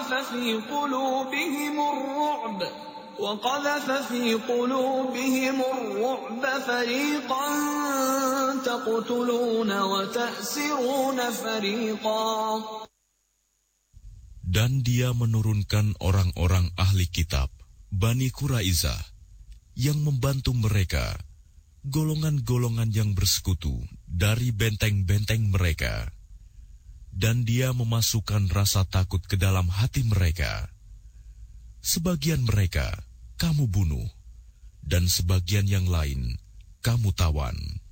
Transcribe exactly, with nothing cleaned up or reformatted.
وقذف في قلوبهم الرعب وقذف في قلوبهم الرعب فريقا تقتلون وتأسرون فريقا. Dan dia menurunkan orang-orang ahli kitab, Bani Quraizah, yang membantu mereka, golongan-golongan yang bersekutu dari benteng-benteng mereka. Dan dia memasukkan rasa takut ke dalam hati mereka. Sebagian mereka kamu bunuh, dan sebagian yang lain kamu tawan.